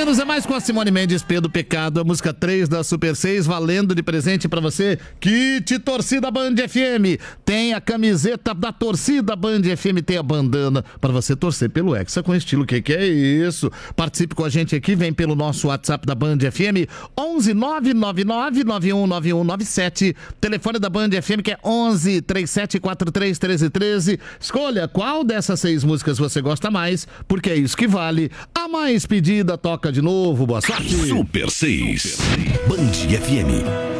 Menos é Mais com a Simone Mendes, Pedro Pecado, a música 3 da Super 6, valendo de presente pra você. Kit Torcida Band FM. Tem a camiseta da torcida Band FM, tem a bandana pra você torcer pelo Hexa com estilo. Que é isso? Participe com a gente aqui, vem pelo nosso WhatsApp da Band FM, 11 999 919197. Telefone da Band FM que é 11 3743 1313. Escolha qual dessas 6 músicas você gosta mais, porque é isso que vale. A mais pedida toca de novo. Boa sorte. Super 6 Band FM.